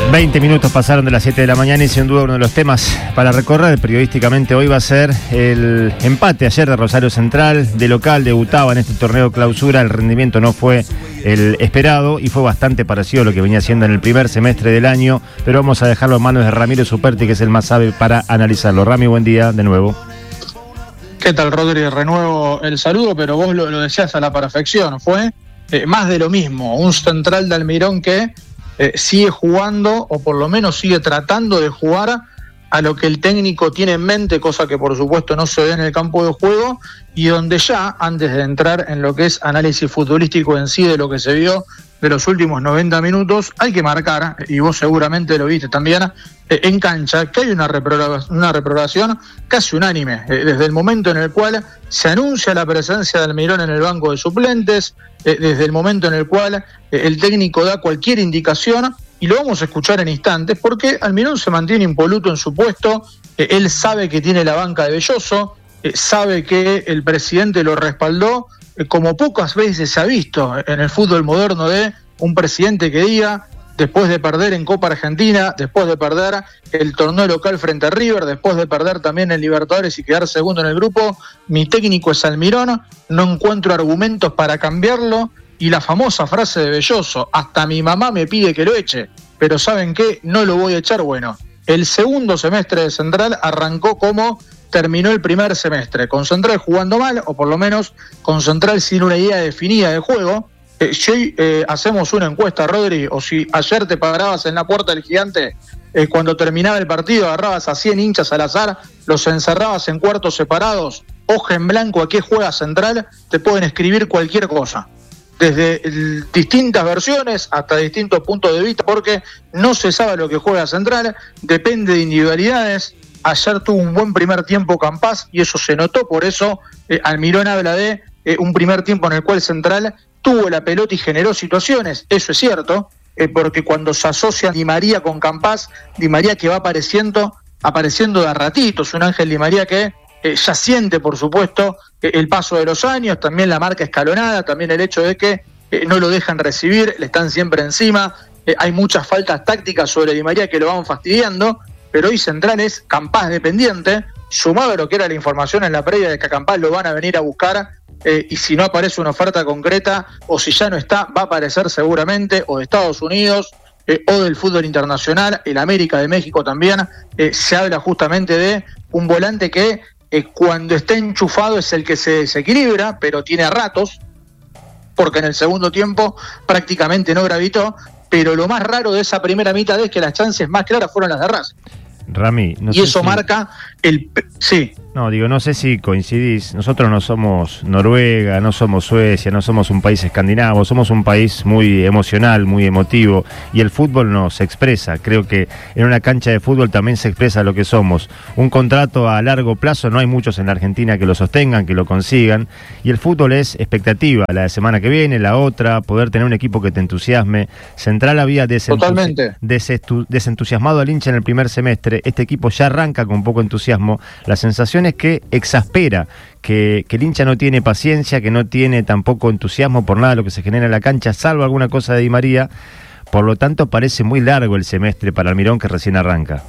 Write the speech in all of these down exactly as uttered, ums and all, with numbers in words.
veinte minutos pasaron de las siete de la mañana y sin duda uno de los temas para recorrer periodísticamente hoy va a ser el empate ayer de Rosario Central. De local debutaba en este torneo clausura, el rendimiento no fue el esperado y fue bastante parecido a lo que venía haciendo en el primer semestre del año, pero vamos a dejarlo en manos de Ramiro Superti, que es el más sabe para analizarlo. Rami, buen día de nuevo. ¿Qué tal, Rodri? Renuevo el saludo, pero vos lo, lo decías a la perfección. Fue eh, más de lo mismo, un Central de Almirón que Eh, sigue jugando, o por lo menos sigue tratando de jugar a lo que el técnico tiene en mente, cosa que por supuesto no se ve en el campo de juego, y donde ya, antes de entrar en lo que es análisis futbolístico en sí de lo que se vio de los últimos noventa minutos, hay que marcar, y vos seguramente lo viste también, eh, en cancha, que hay una reprobación, una reprobación casi unánime, eh, desde el momento en el cual se anuncia la presencia de Almirón en el banco de suplentes, eh, desde el momento en el cual eh, el técnico da cualquier indicación, y lo vamos a escuchar en instantes, porque Almirón se mantiene impoluto en su puesto, eh, él sabe que tiene la banca de Belloso, eh, sabe que el presidente lo respaldó, eh, como pocas veces se ha visto en el fútbol moderno, de un presidente que diga, después de perder en Copa Argentina, después de perder el torneo local frente a River, después de perder también en Libertadores y quedar segundo en el grupo, mi técnico es Almirón, no encuentro argumentos para cambiarlo. Y la famosa frase de Belloso, hasta mi mamá me pide que lo eche, pero ¿saben qué? No lo voy a echar. Bueno, el segundo semestre de Central arrancó como terminó el primer semestre, con Central jugando mal, o por lo menos con Central sin una idea definida de juego. Eh, si hoy eh, hacemos una encuesta, Rodri, o si ayer te parabas en la puerta del Gigante, eh, cuando terminaba el partido agarrabas a cien hinchas al azar, los encerrabas en cuartos separados, hoja en blanco a qué juega Central, te pueden escribir cualquier cosa, desde distintas versiones hasta distintos puntos de vista, porque no se sabe lo que juega Central, depende de individualidades. Ayer tuvo un buen primer tiempo Campás y eso se notó, por eso eh, Almirón habla de eh, un primer tiempo en el cual Central tuvo la pelota y generó situaciones, eso es cierto, eh, porque cuando se asocia Di María con Campás, Di María que va apareciendo, apareciendo de a ratitos, un Ángel Di María que Eh, ya siente, por supuesto, eh, el paso de los años, también la marca escalonada, también el hecho de que eh, no lo dejan recibir, le están siempre encima, eh, hay muchas faltas tácticas sobre Di María que lo van fastidiando, pero hoy Central es Campás dependiente, sumado a lo que era la información en la previa de que a Campás lo van a venir a buscar, eh, y si no aparece una oferta concreta, o si ya no está, va a aparecer seguramente, o de Estados Unidos, eh, o del fútbol internacional, el América de México también, eh, se habla justamente de un volante que Eh, cuando está enchufado es el que se desequilibra, pero tiene a ratos, porque en el segundo tiempo prácticamente no gravitó, pero lo más raro de esa primera mitad es que las chances más claras fueron las de Racing. Rami, no y sé eso si... marca el... Sí. No, digo, no sé si coincidís, nosotros no somos Noruega, no somos Suecia, no somos un país escandinavo, somos un país muy emocional, muy emotivo, y el fútbol nos expresa, creo que en una cancha de fútbol también se expresa lo que somos. Un contrato a largo plazo, no hay muchos en la Argentina que lo sostengan, que lo consigan, y el fútbol es expectativa, la de semana que viene, la otra, poder tener un equipo que te entusiasme. Central había desentusi- desestu- desentusiasmado al hincha en el primer semestre, este equipo ya arranca con poco entusiasmo, la sensación es que exaspera, que, que el hincha no tiene paciencia, que no tiene tampoco entusiasmo por nada de lo que se genera en la cancha, salvo alguna cosa de Di María. Por lo tanto, parece muy largo el semestre para Almirón, que recién arranca.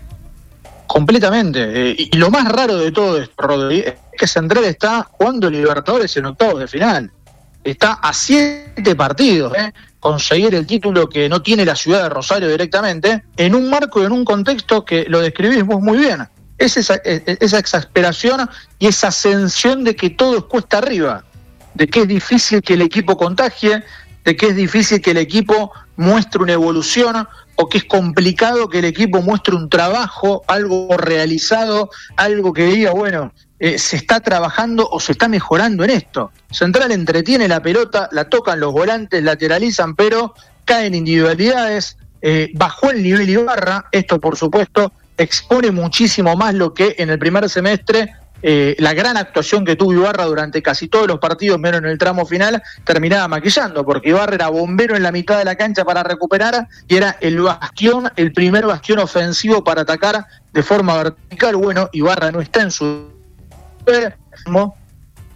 Completamente. Eh, y, y lo más raro de todo esto, Rodri, es que Central está jugando Libertadores en octavos de final. Está a siete partidos, ¿eh? conseguir el título que no tiene la ciudad de Rosario directamente, en un marco y en un contexto que lo describís vos muy bien. Es esa, esa exasperación y esa ascensión de que todo es cuesta arriba, de que es difícil que el equipo contagie, de que es difícil que el equipo muestre una evolución, o que es complicado que el equipo muestre un trabajo, algo realizado, algo que diga, bueno, eh, se está trabajando o se está mejorando en esto. Central entretiene la pelota, la tocan los volantes, lateralizan, pero caen individualidades, eh, bajó el nivel Ibarra, esto por supuesto expone muchísimo más lo que en el primer semestre, eh, la gran actuación que tuvo Ibarra durante casi todos los partidos, menos en el tramo final, terminaba maquillando, porque Ibarra era bombero en la mitad de la cancha para recuperar, y era el bastión, el primer bastión ofensivo para atacar de forma vertical. Bueno, Ibarra no está en su...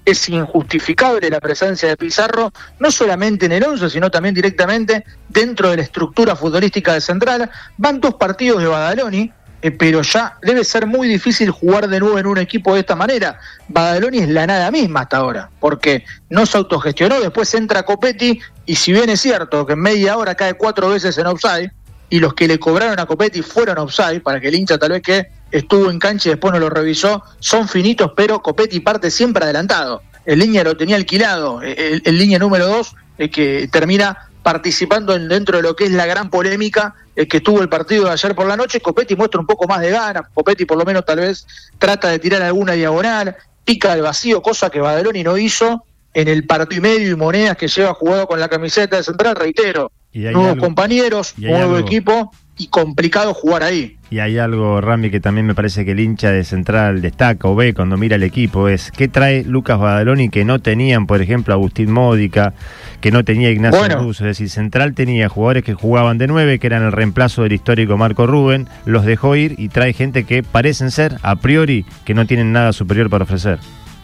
es injustificable la presencia de Pizarro, no solamente en el once, sino también directamente dentro de la estructura futbolística de Central. Van dos partidos de Badaloni, eh, pero ya debe ser muy difícil jugar de nuevo en un equipo de esta manera. Badaloni es la nada misma hasta ahora, porque no se autogestionó, después entra Copetti, y si bien es cierto que en media hora cae cuatro veces en offside, y los que le cobraron a Copetti fueron offside, para que el hincha tal vez que estuvo en cancha y después no lo revisó, son finitos, pero Copetti parte siempre adelantado. El línea lo tenía alquilado, el, el línea número dos, eh, que termina participando en, dentro de lo que es la gran polémica eh, que tuvo el partido de ayer por la noche. Copetti muestra un poco más de ganas, Copetti por lo menos tal vez trata de tirar alguna diagonal, pica al vacío, cosa que Badaloni no hizo en el partido y medio y monedas que lleva jugado con la camiseta de Central, reitero. Nuevos algo, compañeros, nuevo algo, equipo y complicado jugar ahí. Y hay algo, Rami, que también me parece que el hincha de Central destaca o ve cuando mira el equipo, es ¿qué trae Lucas Badaloni que no tenían, por ejemplo, Agustín Módica, que no tenía Ignacio bueno. Russo? Es decir, Central tenía jugadores que jugaban de nueve, que eran el reemplazo del histórico Marco Rubén, los dejó ir y trae gente que parecen ser, a priori, que no tienen nada superior para ofrecer.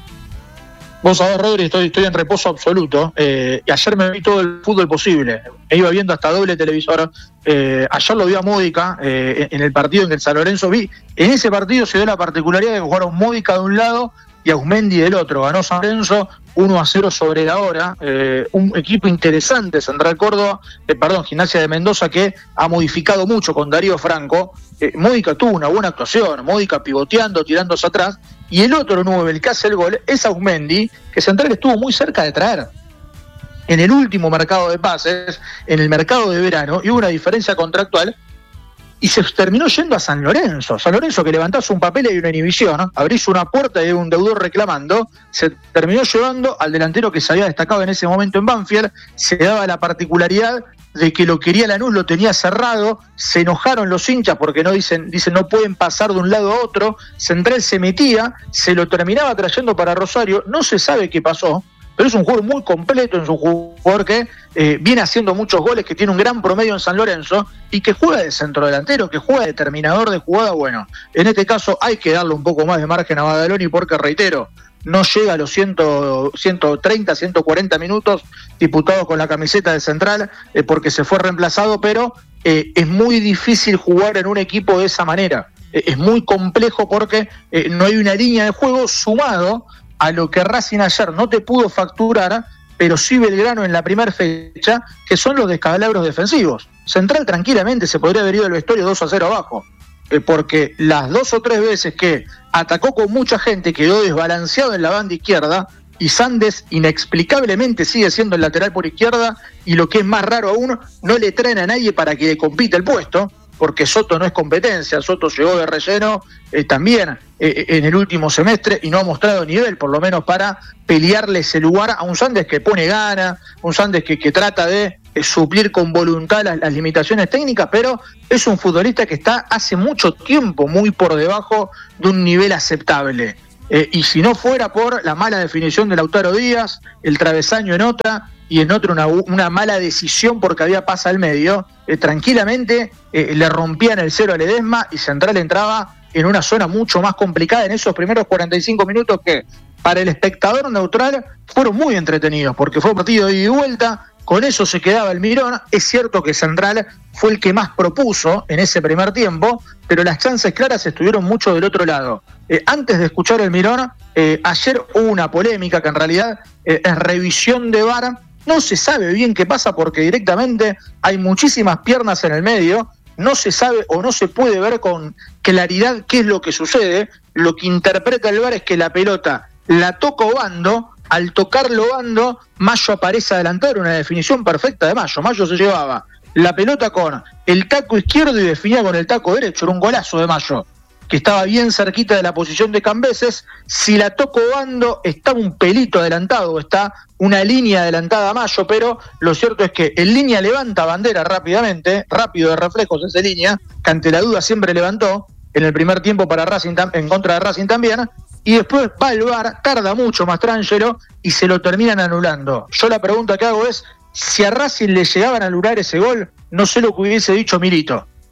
Vos sabés, Rodri, estoy, estoy en reposo absoluto. Eh, y ayer me vi todo el fútbol posible. Me iba viendo hasta doble televisor. Eh, ayer lo vi a Módica eh, en el partido en el San Lorenzo. Vi, en ese partido se dio la particularidad de que jugaron Módica de un lado y Auzmendi del otro. Ganó San Lorenzo uno a cero sobre la hora. Eh, un equipo interesante, Central Córdoba, eh, perdón, Gimnasia de Mendoza, que ha modificado mucho con Darío Franco. Eh, Módica tuvo una buena actuación, Módica pivoteando, tirándose atrás. Y el otro nueve, el que hace el gol, es Auzmendi, que Central estuvo muy cerca de traer en el último mercado de pases, en el mercado de verano, y hubo una diferencia contractual, y se terminó yendo a San Lorenzo. San Lorenzo, que levantás un papel y una inhibición, ¿no? Abrís una puerta y hay un deudor reclamando, se terminó llevando al delantero que se había destacado en ese momento en Banfield. Se daba la particularidad de que lo quería Lanús, lo tenía cerrado, se enojaron los hinchas porque no dicen, dicen no pueden pasar de un lado a otro. Central se metía, se lo terminaba trayendo para Rosario, no se sabe qué pasó, pero es un jugador muy completo, es un jugador que eh, viene haciendo muchos goles, que tiene un gran promedio en San Lorenzo y que juega de centrodelantero, que juega de terminador de jugada. Bueno, en este caso hay que darle un poco más de margen a Badaloni porque, reitero, no llega a los ciento treinta, ciento cuarenta minutos disputados con la camiseta de Central, eh, porque se fue reemplazado, pero eh, es muy difícil jugar en un equipo de esa manera. Eh, es muy complejo porque eh, no hay una línea de juego, sumado a lo que Racing ayer no te pudo facturar, pero sí Belgrano en la primera fecha, que son los descalabros defensivos. Central tranquilamente se podría haber ido al vestuario dos a cero abajo, eh, porque las dos o tres veces que atacó con mucha gente quedó desbalanceado en la banda izquierda, y Sandes inexplicablemente sigue siendo el lateral por izquierda, y lo que es más raro aún, no le traen a nadie para que le compita el puesto, porque Soto no es competencia. Soto llegó de relleno eh, también eh, en el último semestre y no ha mostrado nivel, por lo menos para pelearle ese lugar a un Sandes que pone gana, un Sandes que, que trata de eh, suplir con voluntad las, las limitaciones técnicas, pero es un futbolista que está hace mucho tiempo muy por debajo de un nivel aceptable. Eh, y si no fuera por la mala definición de Lautaro Díaz, el travesaño en otra, y en otro una, una mala decisión porque había pasa al medio, eh, tranquilamente eh, le rompían el cero a Ledesma y Central entraba en una zona mucho más complicada en esos primeros cuarenta y cinco minutos que para el espectador neutral fueron muy entretenidos, porque fue un partido de ida y vuelta. Con eso se quedaba el Mirón. Es cierto que Central fue el que más propuso en ese primer tiempo, pero las chances claras estuvieron mucho del otro lado. Eh, antes de escuchar el Mirón, eh, ayer hubo una polémica que en realidad eh, es revisión de V A R. No se sabe bien qué pasa porque directamente hay muchísimas piernas en el medio, no se sabe o no se puede ver con claridad qué es lo que sucede. Lo que interpreta el V A R es que la pelota la toca Obando, al tocarlo Obando, Mayo aparece adelantado, una definición perfecta de Mayo. Mayo se llevaba la pelota con el taco izquierdo y definía con el taco derecho, era un golazo de Mayo, que estaba bien cerquita de la posición de Cambeses. Si la toca Obando, está un pelito adelantado, está una línea adelantada a Mayo, pero lo cierto es que en línea levanta bandera rápidamente, rápido de reflejos ese línea, que ante la duda siempre levantó, en el primer tiempo para Racing, en contra de Racing también, y después va al V A R, tarda mucho Mastrangelo y se lo terminan anulando. Yo la pregunta que hago es, si a Racing le llegaban a anular ese gol, no sé lo que hubiese dicho Milito.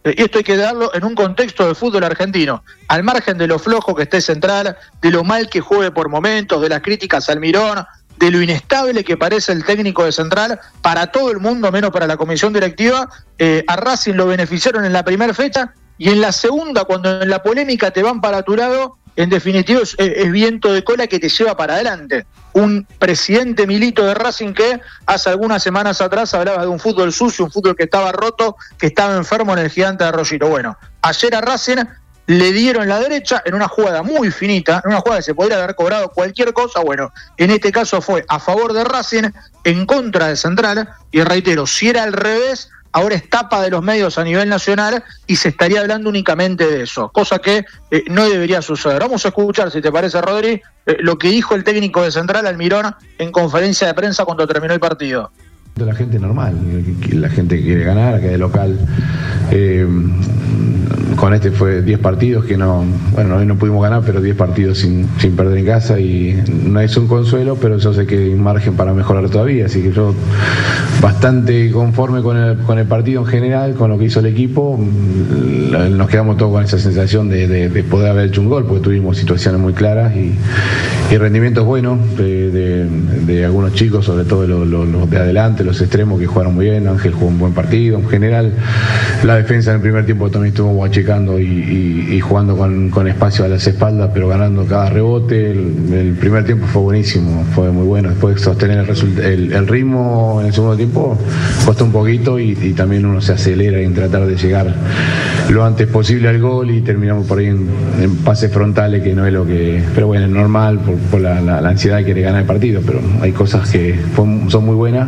Eh, y esto hay que darlo en un contexto de fútbol argentino, al margen de lo flojo que esté Central, de lo mal que juegue por momentos, de las críticas al Mirón, de lo inestable que parece el técnico de Central, para todo el mundo, menos para la comisión directiva. eh, a Racing lo beneficiaron en la primera fecha, y en la segunda, cuando en la polémica te van para tu lado, en definitiva es, es viento de cola que te lleva para adelante. Un presidente Milito de Racing que hace algunas semanas atrás hablaba de un fútbol sucio, un fútbol que estaba roto, que estaba enfermo en el Gigante de Arroyito. Bueno, ayer a Racing le dieron la derecha en una jugada muy finita, en una jugada que se podría haber cobrado cualquier cosa. Bueno, en este caso fue a favor de Racing, en contra de Central, y reitero, si era al revés, ahora es tapa de los medios a nivel nacional y se estaría hablando únicamente de eso, cosa que eh, no debería suceder. Vamos a escuchar, si te parece, Rodri, eh, lo que dijo el técnico de Central, Almirón, en conferencia de prensa cuando terminó el partido. La gente normal, la gente que quiere ganar, que de local. Eh, con este fue diez partidos que no, bueno, hoy no pudimos ganar, pero diez partidos sin, sin perder en casa, y no es un consuelo, pero yo sé que hay margen para mejorar todavía, así que yo bastante conforme con el, con el partido en general, con lo que hizo el equipo. Nos quedamos todos con esa sensación de, de, de poder haber hecho un gol, porque tuvimos situaciones muy claras y, y rendimientos buenos de, de, de algunos chicos, sobre todo los, los, los de adelante, los extremos, que jugaron muy bien. Ángel jugó un buen partido. En general, la defensa en el primer tiempo también estuvo guachecando y, y, y jugando con, con espacio a las espaldas, pero ganando cada rebote. El, el primer tiempo fue buenísimo, fue muy bueno. Después sostener el, result- el, el ritmo en el segundo tiempo costó un poquito, y, y también uno se acelera en tratar de llegar lo antes posible al gol, y terminamos por ahí en, en pases frontales, que no es lo que... Pero bueno, es normal por, por la, la, la ansiedad de querer ganar el partido, pero hay cosas que fue, son muy buenas,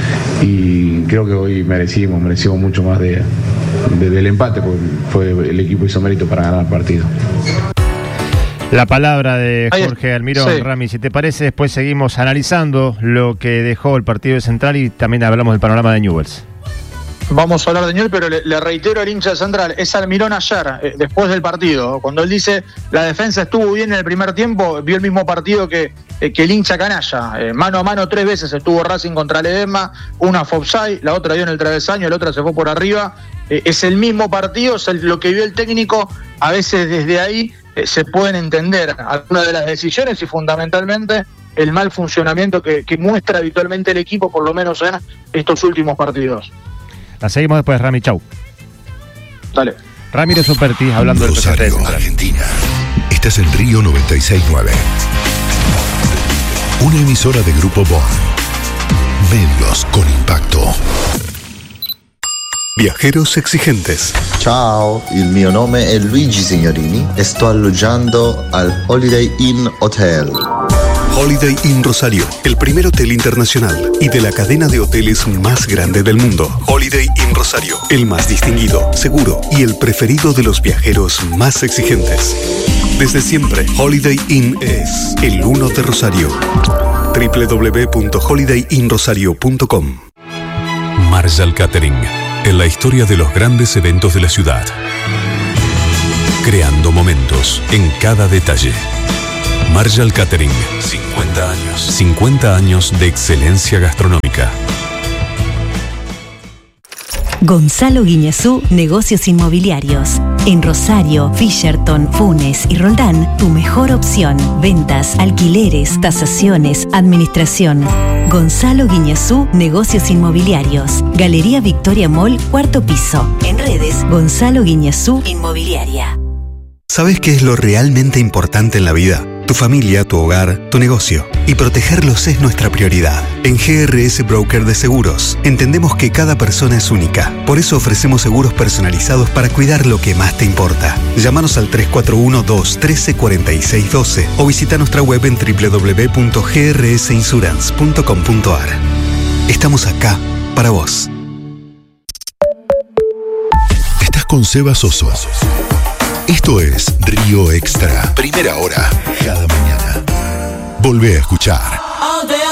y creo que hoy merecimos, merecimos mucho más de, de, del empate, porque fue, el equipo hizo mérito para ganar el partido. La palabra de Jorge Almirón. Sí. Rami, si te parece, después seguimos analizando lo que dejó el partido de Central y también hablamos del panorama de Newell's. Vamos a hablar de Newell's, pero le, le reitero al hincha de Central, es Almirón ayer, eh, después del partido, cuando él dice la defensa estuvo bien en el primer tiempo, vio el mismo partido que, eh, que el hincha canalla. Eh, mano a mano tres veces estuvo Racing contra Ledesma, una fue offside, la otra dio en el travesaño, la otra se fue por arriba. Eh, es el mismo partido, es el, lo que vio el técnico. A veces desde ahí eh, se pueden entender algunas de las decisiones y fundamentalmente el mal funcionamiento que, que muestra habitualmente el equipo, por lo menos en estos últimos partidos. La seguimos después, Rami, chau. Dale. Ramírez Superti, hablando del Rosario, Argentina. Estás en Río noventa y seis punto nueve. Una emisora de Grupo Bon. Medios con impacto. Viajeros exigentes. Ciao, il mio nome è Luigi Signorini e sto alloggiando al Holiday Inn Hotel. Holiday Inn Rosario, el primer hotel internacional y de la cadena de hoteles más grande del mundo. Holiday Inn Rosario, el más distinguido, seguro y el preferido de los viajeros más exigentes. Desde siempre, Holiday Inn es el uno de Rosario. doble u doble u doble u punto holiday inn rosario punto com. Marshall Catering, en la historia de los grandes eventos de la ciudad. Creando momentos en cada detalle. Marshall Catering, cincuenta años. cincuenta años de excelencia gastronómica. Gonzalo Guiñazú, Negocios Inmobiliarios. En Rosario, Fisherton, Funes y Roldán, tu mejor opción. Ventas, alquileres, tasaciones, administración. Gonzalo Guiñazú, Negocios Inmobiliarios. Galería Victoria Mall, cuarto piso. En redes, Gonzalo Guiñazú Inmobiliaria. ¿Sabes qué es lo realmente importante en la vida? Tu familia, tu hogar, tu negocio. Y protegerlos es nuestra prioridad. En G R S Broker de Seguros, entendemos que cada persona es única. Por eso ofrecemos seguros personalizados para cuidar lo que más te importa. Llámanos al tres cuatro uno, dos uno tres, cuatro seis uno dos o visita nuestra web en doble u doble u doble u punto g r s insurance punto com punto a r. Estamos acá para vos. Estás con Seba Soso. Esto es Río Extra. Primera hora. Cada mañana. Volvé a escuchar.